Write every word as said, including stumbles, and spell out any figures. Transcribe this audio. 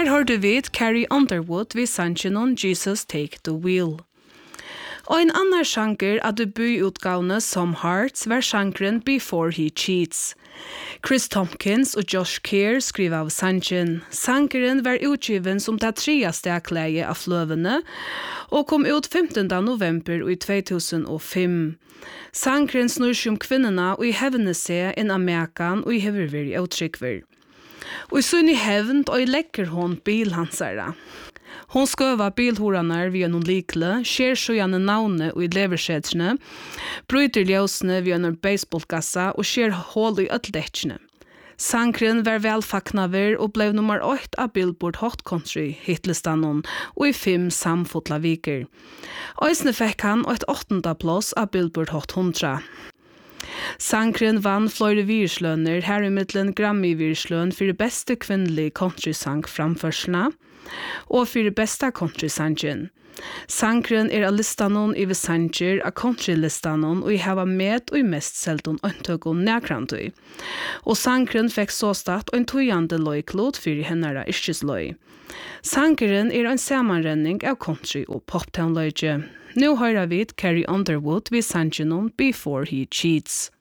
Her har du vid Carrie Underwood vid sangen Jesus Take the Wheel. Og en annan sjanger av debututgavene som Hearts var sjangeren Before He Cheats. Chris Tompkins og Josh Keir skriv av sangen. Sangeren var utgiven som det tredje stekleie av fløvene og kom ut femtonde november i två tusen og fem. Sangeren snur seg om kvinnerna og i hevne seg en Amerikan og i heverver i uttrykkver. Og i sunn i hevn og i lekker hon bilhansara. Hon skøva bilhoranar via noen likle, skjer sjøjane navne og i leversetsene, bryter ljøsene via noen baseballgassa og skjer hål i ødeldekene. Sangren var velfaknaver og ble nummer åtte av Billboard Hot Country hitlistanon og i fem samfotla viker. Øysene fikk han et åttende plass av Billboard Hot hundra. Sangren vann flere virslønner, her i middelen Grammy-virsløn for det beste kvinnelige countrysang framførsene, og for det beste countrysangen. Sangren er av listanon i sanger av countrylistanon og i hava med og i mest selton øntøkken nærkrantøy. Og sangren fikk så start og en tøyande løyklod for hennara yrkesløy. Sangren er en samanrenning av country og poptown-løyge. Nå hører vi Carrie Underwood vid sangen Before He Cheats.